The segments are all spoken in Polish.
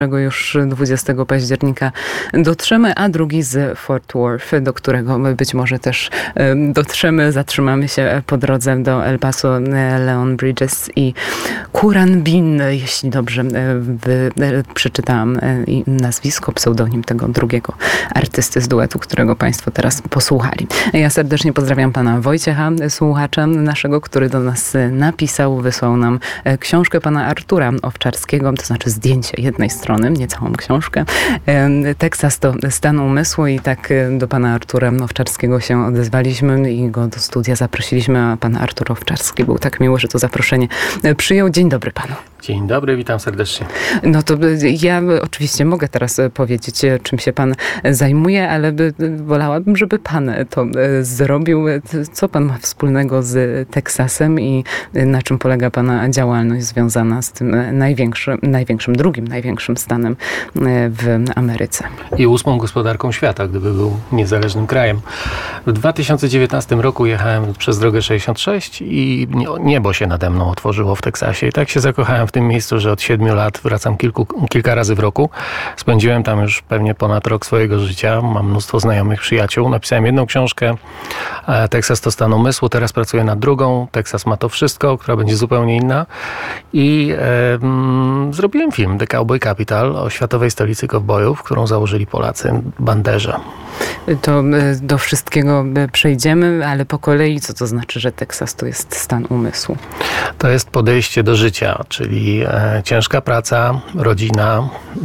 już 20 października dotrzemy, a drugi z Fort Worth, do którego my być może też dotrzemy. Zatrzymamy się po drodze do El Paso, Leon Bridges i Kuran Bin, jeśli dobrze przeczytałam nazwisko, pseudonim tego drugiego artysty z duetu, którego Państwo teraz posłuchali. Ja serdecznie pozdrawiam pana Wojciecha, słuchacza naszego, który do nas napisał, wysłał nam książkę pana Artura Owczarskiego, to znaczy zdjęcie jednej strony, nie całą książkę. Teksas to stan umysłu i tak do pana Artura Owczarskiego się odezwaliśmy i go do studia zaprosiliśmy, a pan Artur Owczarski był tak miły, że to zaproszenie przyjął. Dzień dobry panu. Dzień dobry, witam serdecznie. No to ja oczywiście mogę teraz powiedzieć, czym się pan zajmuje, ale wolałabym, żeby pan to zrobił. Co pan ma wspólnego z Teksasem i na czym polega pana działalność związana z tym drugim największym stanem w Ameryce? I 8. gospodarką świata, gdyby był niezależnym krajem. W 2019 roku jechałem przez drogę 66 i niebo się nade mną otworzyło w Teksasie i tak się zakochałem w tym miejscu, że od 7 lat wracam kilka razy w roku. Spędziłem tam już pewnie ponad rok swojego życia. Mam mnóstwo znajomych, przyjaciół. Napisałem jedną książkę, Teksas to stan umysłu. Teraz pracuję nad drugą. Teksas ma to wszystko, która będzie zupełnie inna. I zrobiłem film The Cowboy Capital o światowej stolicy kowbojów, którą założyli Polacy, Banderze. To do wszystkiego przejdziemy, ale po kolei co to znaczy, że Teksas to jest stan umysłu? To jest podejście do życia, czyli ciężka praca, rodzina,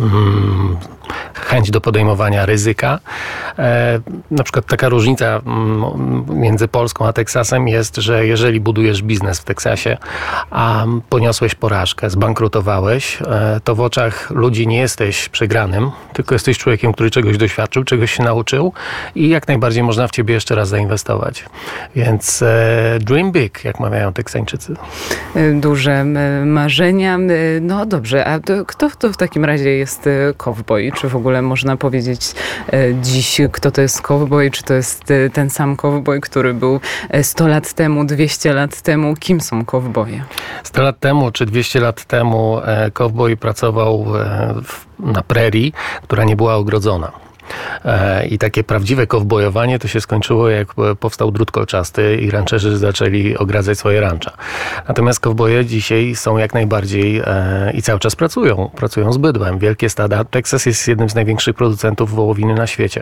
chęć do podejmowania ryzyka. Na przykład taka różnica między Polską a Teksasem jest, że jeżeli budujesz biznes w Teksasie, a poniosłeś porażkę, zbankrutowałeś, to w oczach ludzi nie jesteś przegranym, tylko jesteś człowiekiem, który czegoś doświadczył, czegoś się nauczył i jak najbardziej można w ciebie jeszcze raz zainwestować. Więc dream big, jak mawiają Teksańczycy. Duże marzenia. No dobrze, a kto to w takim razie jest kowboj? Czy w ogóle można powiedzieć dziś, kto to jest kowboj? Czy to jest ten sam kowboj, który był 100 lat temu, 200 lat temu? Kim są kowboje? 100 lat temu czy 200 lat temu kowboj pracował na prerii, która nie była ogrodzona. I takie prawdziwe kowbojowanie to się skończyło, jak powstał drut kolczasty i rancherzy zaczęli ogradzać swoje rancza. Natomiast kowboje dzisiaj są jak najbardziej i cały czas pracują z bydłem. Wielkie stada. Teksas jest jednym z największych producentów wołowiny na świecie,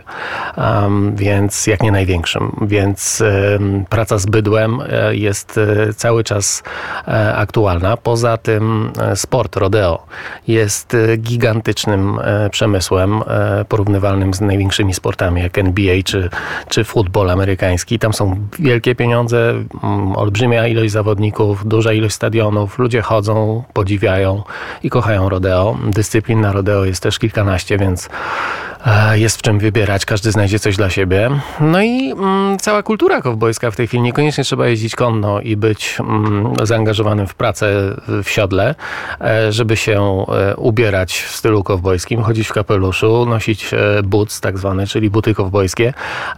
więc jak nie największym. Więc praca z bydłem jest cały czas aktualna. Poza tym sport rodeo jest gigantycznym przemysłem porównywalnym z największymi sportami, jak NBA czy futbol amerykański. Tam są wielkie pieniądze, olbrzymia ilość zawodników, duża ilość stadionów. Ludzie chodzą, podziwiają i kochają rodeo. Dyscyplin na rodeo jest też kilkanaście, więc jest w czym wybierać. Każdy znajdzie coś dla siebie. No i cała kultura kowbojska w tej chwili. Niekoniecznie trzeba jeździć konno i być zaangażowanym w pracę w siodle, żeby się ubierać w stylu kowbojskim, chodzić w kapeluszu, nosić boots tak zwane, czyli buty kowbojskie.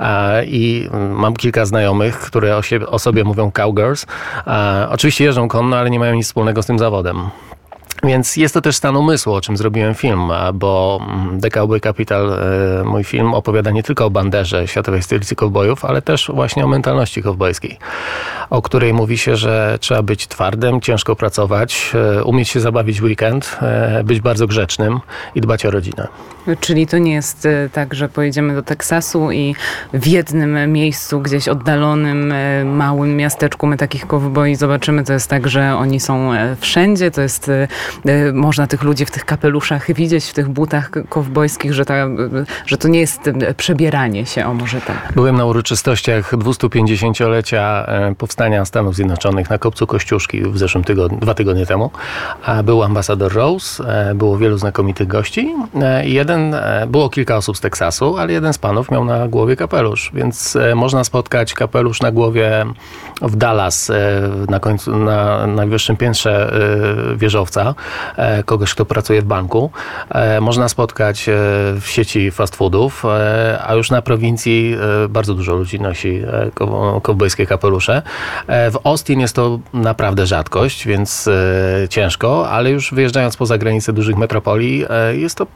I mam kilka znajomych, które o sobie mówią cowgirls. Oczywiście jeżdżą konno, ale nie mają nic wspólnego z tym zawodem. Więc jest to też stan umysłu, o czym zrobiłem film, bo The Cowboy Capital, mój film, opowiada nie tylko o Banderze, światowej stolicy kowbojów, ale też właśnie o mentalności kowbojskiej, o której mówi się, że trzeba być twardym, ciężko pracować, umieć się zabawić w weekend, być bardzo grzecznym i dbać o rodzinę. Czyli to nie jest tak, że pojedziemy do Teksasu i w jednym miejscu, gdzieś oddalonym, małym miasteczku my takich kowboi zobaczymy. To jest tak, że oni są wszędzie. To jest, można tych ludzi w tych kapeluszach widzieć, w tych butach kowbojskich, że to nie jest przebieranie się, o może tak. Byłem na uroczystościach 250-lecia powstania Stanów Zjednoczonych na Kopcu Kościuszki w zeszłym tygodniu, 2 tygodnie temu. Był ambasador Rose, było wielu znakomitych gości. Było kilka osób z Teksasu, ale jeden z panów miał na głowie kapelusz, więc można spotkać kapelusz na głowie w Dallas, na najwyższym piętrze wieżowca. kogoś, kto pracuje w banku. Można spotkać w sieci fast foodów, a już na prowincji bardzo dużo ludzi nosi kowbojskie kapelusze. W Austin jest to naprawdę rzadkość, więc ciężko, ale już wyjeżdżając poza granice dużych metropolii jest to